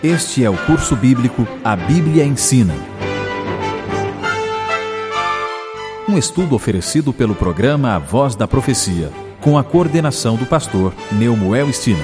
Este é o curso bíblico A Bíblia Ensina. Um estudo oferecido pelo programa A Voz da Profecia, com a coordenação do pastor Neumoel Stina.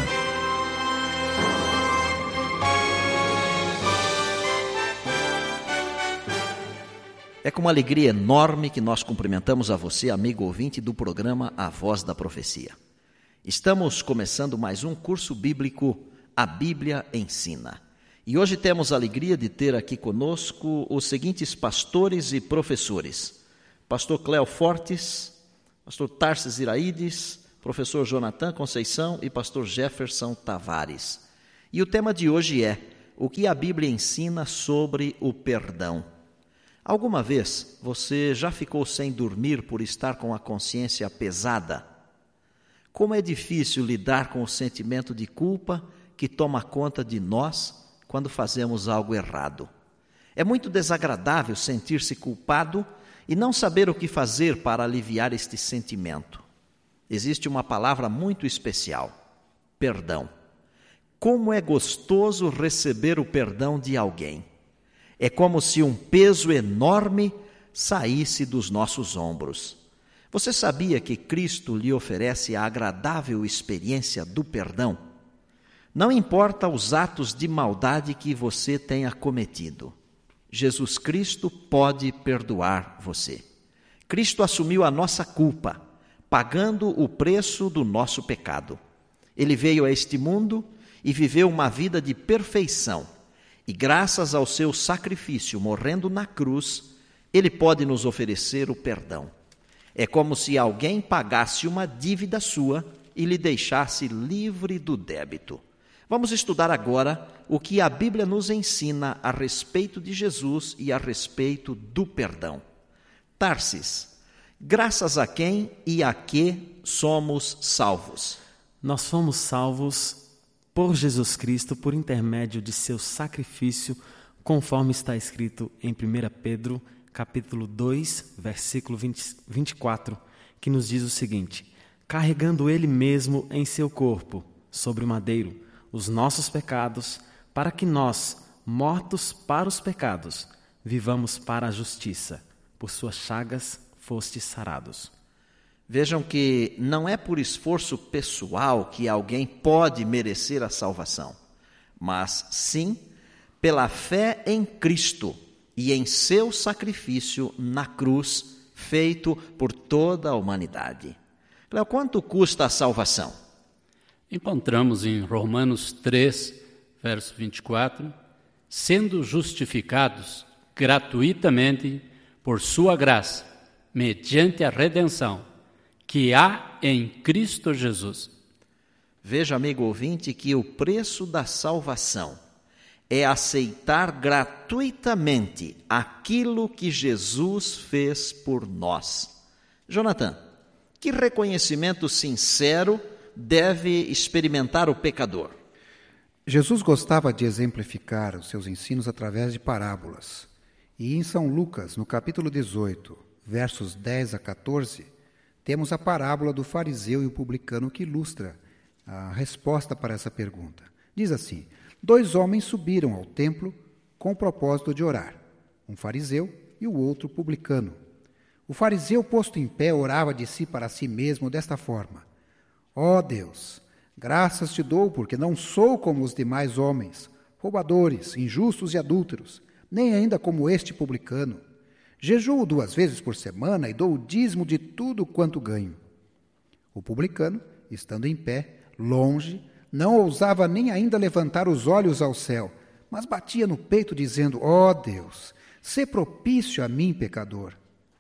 É com uma alegria enorme que nós cumprimentamos a você, amigo ouvinte do programa A Voz da Profecia. Estamos começando mais um curso bíblico A Bíblia Ensina. E hoje temos a alegria de ter aqui conosco os seguintes pastores e professores. Pastor Cléo Fortes, pastor Tarsis Iraídes, professor Jonathan Conceição e pastor Jefferson Tavares. E o tema de hoje é: o que a Bíblia ensina sobre o perdão? Alguma vez você já ficou sem dormir por estar com a consciência pesada? Como é difícil lidar com o sentimento de culpa que toma conta de nós quando fazemos algo errado. É muito desagradável sentir-se culpado e não saber o que fazer para aliviar este sentimento. Existe uma palavra muito especial: perdão. Como é gostoso receber o perdão de alguém. É como se um peso enorme saísse dos nossos ombros. Você sabia que Cristo lhe oferece a agradável experiência do perdão? Não importa os atos de maldade que você tenha cometido, Jesus Cristo pode perdoar você. Cristo assumiu a nossa culpa, pagando o preço do nosso pecado. Ele veio a este mundo e viveu uma vida de perfeição. E graças ao seu sacrifício, morrendo na cruz, Ele pode nos oferecer o perdão. É como se alguém pagasse uma dívida sua e lhe deixasse livre do débito. Vamos estudar agora o que a Bíblia nos ensina a respeito de Jesus e a respeito do perdão. Tarsis, graças a quem e a que somos salvos? Nós fomos salvos por Jesus Cristo, por intermédio de seu sacrifício, conforme está escrito em 1 Pedro, capítulo 2, versículo 24, que nos diz o seguinte: carregando ele mesmo em seu corpo, sobre o madeiro, os nossos pecados, para que nós, mortos para os pecados, vivamos para a justiça. Por suas chagas fostes sarados. Vejam que não é por esforço pessoal que alguém pode merecer a salvação, mas sim pela fé em Cristo e em seu sacrifício na cruz, feito por toda a humanidade. Cléo, quanto custa a salvação? Encontramos em Romanos 3, verso 24, sendo justificados gratuitamente por sua graça, mediante a redenção que há em Cristo Jesus. Veja, amigo ouvinte, que o preço da salvação é aceitar gratuitamente aquilo que Jesus fez por nós. Jonathan, que reconhecimento sincero deve experimentar o pecador? Jesus gostava de exemplificar os seus ensinos através de parábolas. E em São Lucas, no capítulo 18, versos 10 a 14, temos a parábola do fariseu e o publicano que ilustra a resposta para essa pergunta. Diz assim: 2 homens subiram ao templo com o propósito de orar, um fariseu e o outro publicano. O fariseu, posto em pé, orava de si para si mesmo desta forma: ó Deus, graças te dou, porque não sou como os demais homens, roubadores, injustos e adúlteros, nem ainda como este publicano. Jejuo 2 vezes por semana e dou o dízimo de tudo quanto ganho. O publicano, estando em pé, longe, não ousava nem ainda levantar os olhos ao céu, mas batia no peito, dizendo: ó Deus, sê propício a mim, pecador.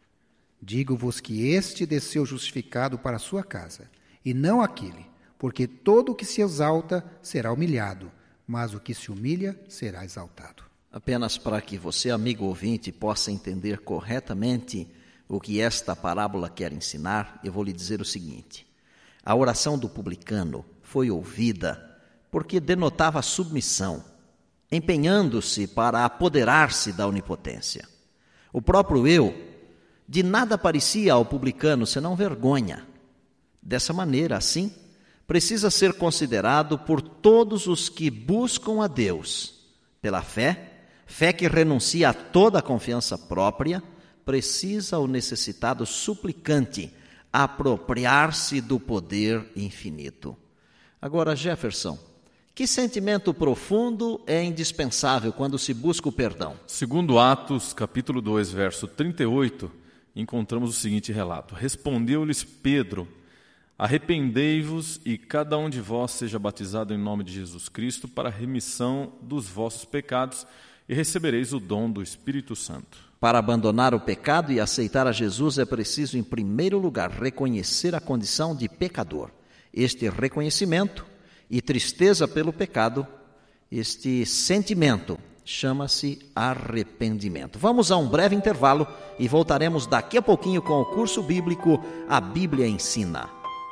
Digo-vos que este desceu justificado para a sua casa, e não aquele, porque todo o que se exalta será humilhado, mas o que se humilha será exaltado. Apenas para que você, amigo ouvinte, possa entender corretamente o que esta parábola quer ensinar, eu vou lhe dizer o seguinte: a oração do publicano foi ouvida porque denotava submissão, empenhando-se para apoderar-se da onipotência. O próprio eu de nada parecia ao publicano senão vergonha. Dessa maneira, assim, precisa ser considerado por todos os que buscam a Deus pela fé, fé que renuncia a toda a confiança própria, precisa o necessitado suplicante apropriar-se do poder infinito. Agora, Jefferson, que sentimento profundo é indispensável quando se busca o perdão? Segundo Atos, capítulo 2, verso 38, encontramos o seguinte relato. Respondeu-lhes Pedro: arrependei-vos e cada um de vós seja batizado em nome de Jesus Cristo para a remissão dos vossos pecados e recebereis o dom do Espírito Santo. Para abandonar o pecado e aceitar a Jesus é preciso, em primeiro lugar, reconhecer a condição de pecador. Este reconhecimento e tristeza pelo pecado, este sentimento, chama-se arrependimento. Vamos a um breve intervalo e voltaremos daqui a pouquinho com o curso bíblico A Bíblia Ensina.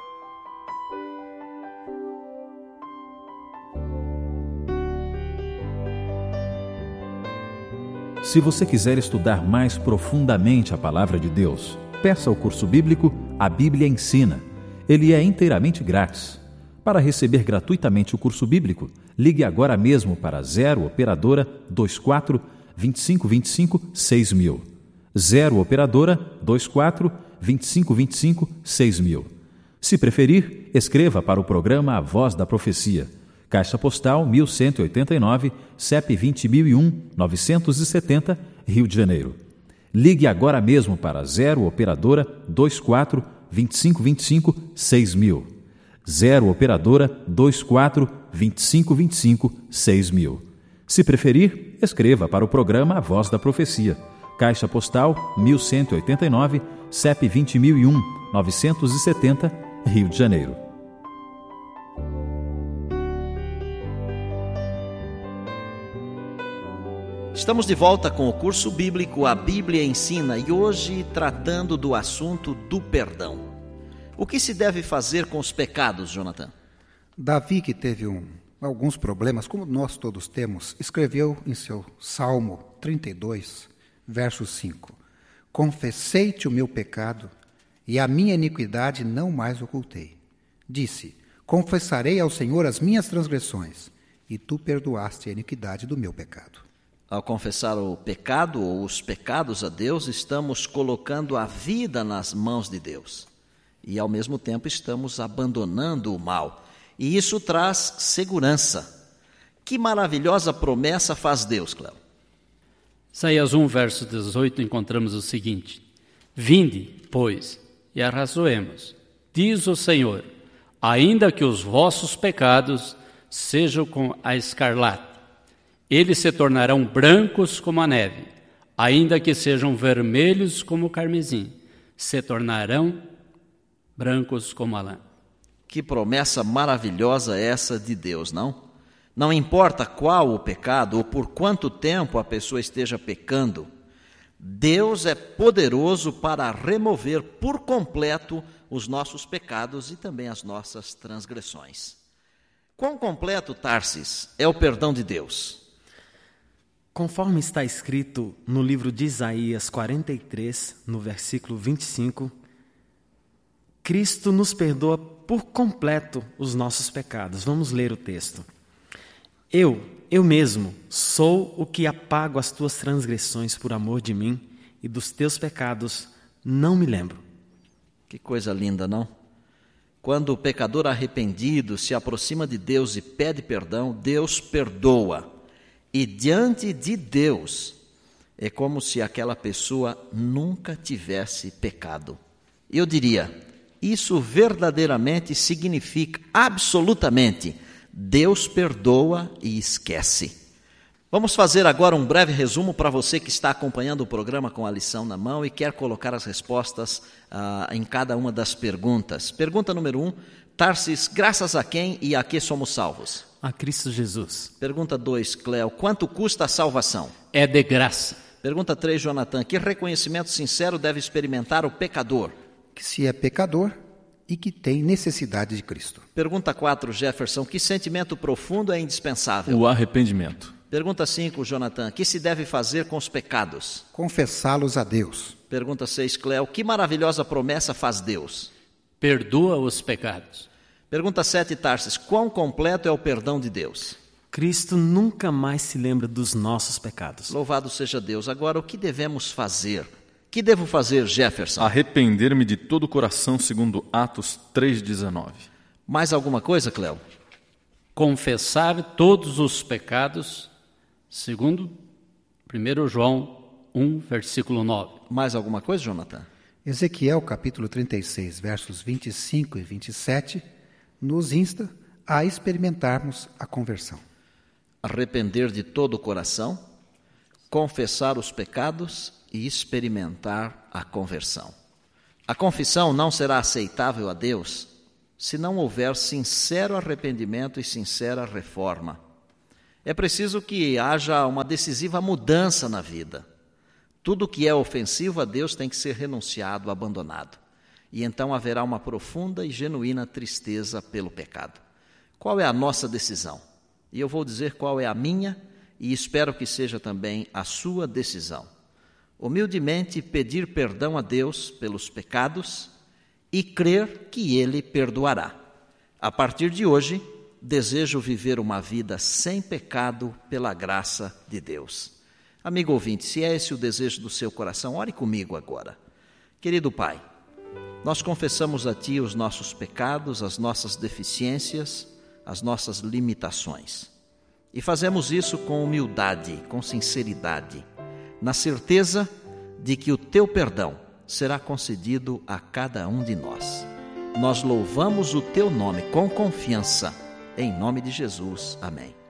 Se você quiser estudar mais profundamente a Palavra de Deus, peça o curso bíblico A Bíblia Ensina. Ele é inteiramente grátis. Para receber gratuitamente o curso bíblico, ligue agora mesmo para 0 Operadora 24 2525 6000. 0 Operadora 24 2525 6000. Se preferir, escreva para o programa A Voz da Profecia. Caixa Postal 1189, CEP 20001-970, Rio de Janeiro. Ligue agora mesmo para 0 Operadora 24 2525 6000. 0 Operadora 24 2525 6000. Se preferir, escreva para o programa A Voz da Profecia. Caixa Postal 1189, CEP 20001-970, Rio de Janeiro. Estamos de volta com o curso bíblico A Bíblia Ensina e hoje tratando do assunto do perdão. O que se deve fazer com os pecados, Jonathan? Davi, que teve alguns problemas, como nós todos temos, escreveu em seu Salmo 32, verso 5: confessei-te o meu pecado e a minha iniquidade não mais ocultei. Disse: confessarei ao Senhor as minhas transgressões e tu perdoaste a iniquidade do meu pecado. Ao confessar o pecado ou os pecados a Deus, estamos colocando a vida nas mãos de Deus. E, ao mesmo tempo, estamos abandonando o mal. E isso traz segurança. Que maravilhosa promessa faz Deus, Cléo. Isaías 1, verso 18, encontramos o seguinte: vinde, pois, e arrazoemos, diz o Senhor, ainda que os vossos pecados sejam como a escarlate, eles se tornarão brancos como a neve, ainda que sejam vermelhos como o carmesim, se tornarão brancos como a lã. Que promessa maravilhosa essa de Deus, não? Não importa qual o pecado ou por quanto tempo a pessoa esteja pecando, Deus é poderoso para remover por completo os nossos pecados e também as nossas transgressões. Quão completo, Tarsis, é o perdão de Deus? Conforme está escrito no livro de Isaías 43, no versículo 25, Cristo nos perdoa por completo os nossos pecados. Vamos ler o texto. Eu mesmo, sou o que apago as tuas transgressões por amor de mim, e dos teus pecados não me lembro. Que coisa linda, não? Quando o pecador arrependido se aproxima de Deus e pede perdão, Deus perdoa. E diante de Deus, é como se aquela pessoa nunca tivesse pecado. Eu diria, isso verdadeiramente significa, absolutamente, Deus perdoa e esquece. Vamos fazer agora um breve resumo para você que está acompanhando o programa com a lição na mão e quer colocar as respostas em cada uma das perguntas. Pergunta número 1, Tarsis, graças a quem e a que somos salvos? A Cristo Jesus. Pergunta 2, Cléo, quanto custa a salvação? É de graça. Pergunta 3, Jonathan, que reconhecimento sincero deve experimentar o pecador? Que se é pecador e que tem necessidade de Cristo. Pergunta 4, Jefferson, que sentimento profundo é indispensável? O arrependimento. Pergunta 5, Jonathan, que se deve fazer com os pecados? Confessá-los a Deus. Pergunta 6, Cléo, que maravilhosa promessa faz Deus? Perdoa os pecados. Pergunta 7, Tarsis, quão completo é o perdão de Deus? Cristo nunca mais se lembra dos nossos pecados. Louvado seja Deus. Agora, o que devemos fazer? O que devo fazer, Jefferson? Arrepender-me de todo o coração, segundo Atos 3,19. Mais alguma coisa, Cléo? Confessar todos os pecados, segundo 1 João 1, versículo 9. Mais alguma coisa, Jonathan? Ezequiel, capítulo 36, versos 25 e 27, nos insta a experimentarmos a conversão. Arrepender de todo o coração, confessar os pecados e experimentar a conversão. A confissão não será aceitável a Deus se não houver sincero arrependimento e sincera reforma. É preciso que haja uma decisiva mudança na vida. Tudo que é ofensivo a Deus tem que ser renunciado, abandonado. E então haverá uma profunda e genuína tristeza pelo pecado. Qual é a nossa decisão? E eu vou dizer qual é a minha e espero que seja também a sua decisão. Humildemente pedir perdão a Deus pelos pecados e crer que Ele perdoará. A partir de hoje, desejo viver uma vida sem pecado pela graça de Deus. Amigo ouvinte, se é esse o desejo do seu coração, ore comigo agora. Querido Pai, nós confessamos a Ti os nossos pecados, as nossas deficiências, as nossas limitações. E fazemos isso com humildade, com sinceridade, na certeza de que o Teu perdão será concedido a cada um de nós. Nós louvamos o Teu nome com confiança. Em nome de Jesus. Amém.